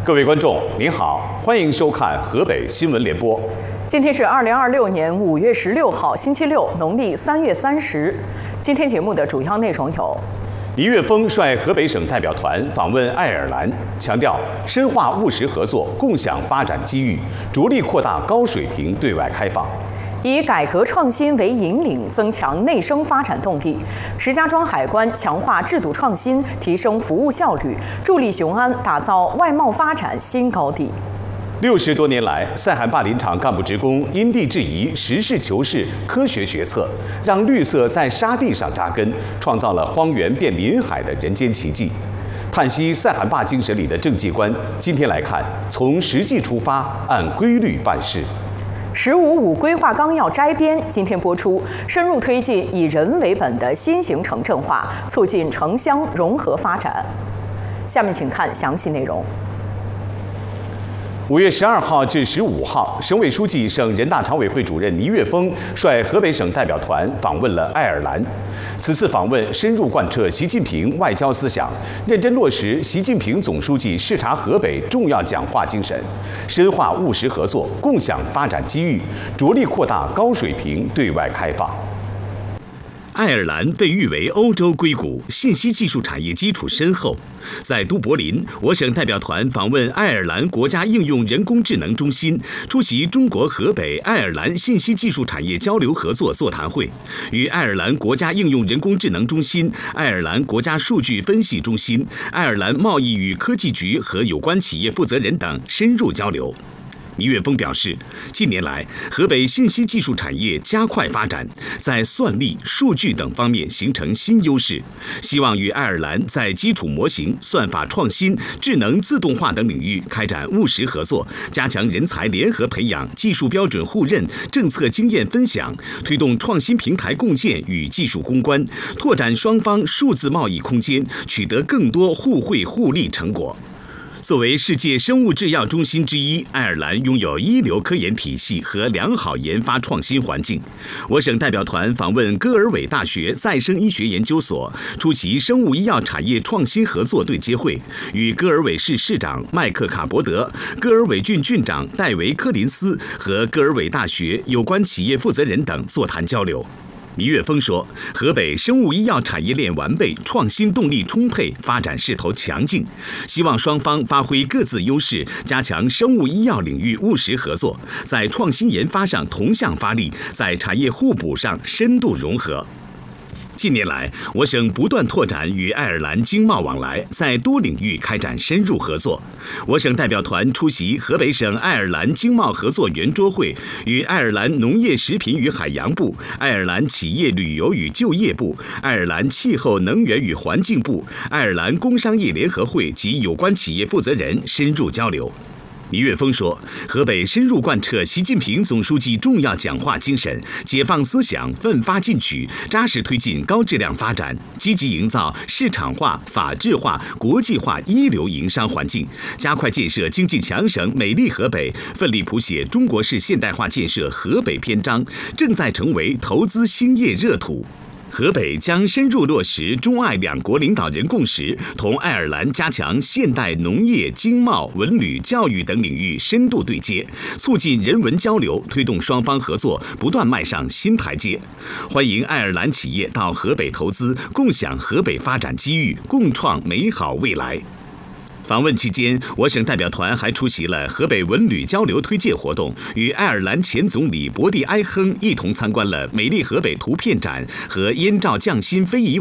各位观众您好，欢迎收看河北新闻联播。 今天是2026年5月16号，星期六，农历3月30。今天节目的主要内容有： 倪岳峰率河北省代表团访问爱尔兰，强调深化务实合作，共享发展机遇，着力扩大高水平对外开放。 以改革创新为引领，增强内生发展动力。石家庄海关强化制度创新，提升服务效率，助力雄安打造外贸发展新高地。 60多年来，塞罕坝林场干部职工因地制宜、实事求是、科学决策，让绿色在沙地上扎根，创造了荒原变林海的人间奇迹。叹息塞罕坝精神里的政绩观，今天来看，从实际出发，按规律办事。 “15+5”规划纲要摘编，今天播出，深入推进以人为本的新型城镇化，促进城乡融合发展。下面请看详细内容。 5月12号至15号，省委书记、省人大常委会主任倪岳峰率河北省代表团访问了爱尔兰。此次访问深入贯彻习近平外交思想，认真落实习近平总书记视察河北重要讲话精神，深化务实合作，共享发展机遇，着力扩大高水平对外开放。 爱尔兰被誉为欧洲硅谷，信息技术产业基础深厚。在都柏林，我省代表团访问爱尔兰国家应用人工智能中心，出席中国河北爱尔兰信息技术产业交流合作座谈会，与爱尔兰国家应用人工智能中心、爱尔兰国家数据分析中心、爱尔兰贸易与科技局和有关企业负责人等深入交流。倪岳峰表示，近年来，河北信息技术产业加快发展，在算力、数据等方面形成新优势，希望与爱尔兰在基础模型、算法创新、智能自动化等领域开展务实合作，加强人才联合培养、技术标准互认、政策经验分享，推动创新平台共建与技术攻关，拓展双方数字贸易空间，取得更多互惠互利成果。作为世界生物制药中心之一，爱尔兰拥有一流科研体系和良好研发创新环境。我省代表团访问戈尔韦大学再生医学研究所，出席生物医药产业创新合作对接会，与戈尔韦市市长麦克卡伯德、戈尔韦郡郡长戴维科林斯和戈尔韦大学有关企业负责人等座谈交流。倪岳峰说，河北生物医药产业链完备，创新动力充沛，发展势头强劲，希望双方发挥各自优势，加强生物医药领域务实合作，在创新研发上同向发力，在产业互补上深度融合。近年来，我省不断拓展与爱尔兰经贸往来，在多领域开展深入合作。我省代表团出席河北省爱尔兰经贸合作圆桌会，与爱尔兰农业食品与海洋部、爱尔兰企业旅游与就业部、爱尔兰气候能源与环境部、爱尔兰工商业联合会及有关企业负责人深入交流。倪岳峰说，河北深入贯彻习近平总书记重要讲话精神，解放思想，奋发进取，扎实推进高质量发展，积极营造市场化、法治化、国际化一流营商环境，加快建设经济强省美丽河北，奋力谱写中国式现代化建设河北篇章，正在成为投资兴业热土。河北将深入落实中爱两国领导人共识，同爱尔兰加强现代农业、经贸、文旅、教育等领域深度对接，促进人文交流，推动双方合作不断迈上新台阶。欢迎爱尔兰企业到河北投资，共享河北发展机遇，共创美好未来。访问期间，我省代表团还出席了河北文旅交流推介活动，与爱尔兰前总理博蒂埃亨一同参观了美丽河北图片展和燕赵匠心非遗